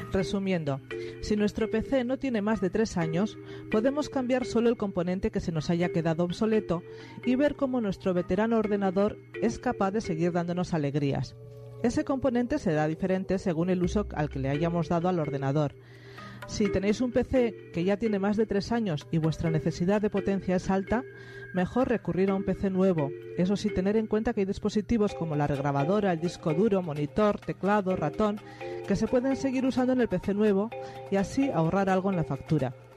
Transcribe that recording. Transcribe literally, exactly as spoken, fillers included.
Resumiendo, si nuestro P C no tiene más de tres años, podemos cambiar solo el componente que se nos haya quedado obsoleto y ver cómo nuestro veterano ordenador es capaz de seguir dándonos alegrías. Ese componente será diferente según el uso al que le hayamos dado al ordenador. Si tenéis un P C que ya tiene más de tres años y vuestra necesidad de potencia es alta, mejor recurrir a un P C nuevo. Eso sí, tener en cuenta que hay dispositivos como la regrabadora, el disco duro, monitor, teclado, ratón, que se pueden seguir usando en el P C nuevo y así ahorrar algo en la factura.